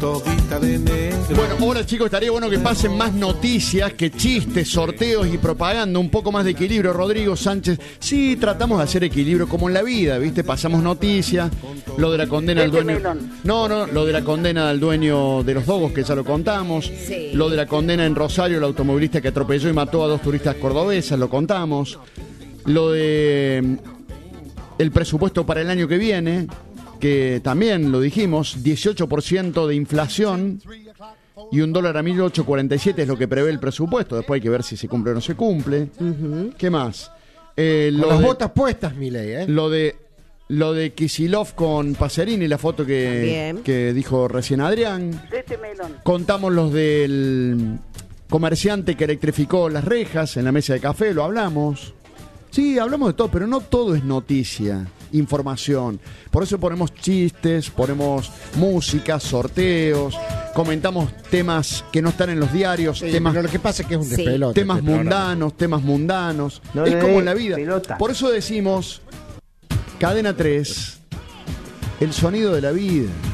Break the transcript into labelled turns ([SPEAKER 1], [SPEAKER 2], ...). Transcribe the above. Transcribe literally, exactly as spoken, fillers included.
[SPEAKER 1] Todita de negro.
[SPEAKER 2] Bueno, hola chicos, estaría bueno que pasen más noticias que chistes, sorteos y propaganda, un poco más de equilibrio. Rodrigo Sánchez, sí, tratamos de hacer equilibrio como en la vida, ¿viste? Pasamos noticias, lo de la condena del dueño... No, no, lo de la condena del dueño de los Dogos, que ya lo contamos.
[SPEAKER 3] Sí.
[SPEAKER 2] Lo de la condena en Rosario, el automovilista que atropelló y mató a dos turistas cordobesas, lo contamos. Lo de el presupuesto para el año que viene, que también lo dijimos, dieciocho por ciento de inflación y un dólar a mil ochocientos cuarenta y siete es lo que prevé el presupuesto. Después hay que ver si se cumple o no se cumple. Uh-huh. ¿Qué más? Eh,
[SPEAKER 4] con
[SPEAKER 2] lo
[SPEAKER 4] las
[SPEAKER 2] de,
[SPEAKER 4] botas puestas, Milei, ¿eh?
[SPEAKER 2] Lo de, lo de Kicillof con Pacerini, la foto que, que dijo recién Adrián. Contamos los del comerciante que electrificó las rejas en la mesa de café, lo hablamos. Sí, hablamos de todo, pero no todo es noticia, información. Por eso ponemos chistes, ponemos música, sorteos, comentamos temas que no están en los diarios.
[SPEAKER 4] Sí,
[SPEAKER 2] temas,
[SPEAKER 4] pero lo que pasa es que es un
[SPEAKER 3] sí.
[SPEAKER 4] despelote.
[SPEAKER 2] Temas
[SPEAKER 4] este
[SPEAKER 2] mundanos, temas mundanos.
[SPEAKER 5] No
[SPEAKER 2] es
[SPEAKER 5] le
[SPEAKER 2] como
[SPEAKER 5] dé
[SPEAKER 2] en la vida.
[SPEAKER 5] pelota.
[SPEAKER 2] Por eso decimos, Cadena tres, el sonido de la vida.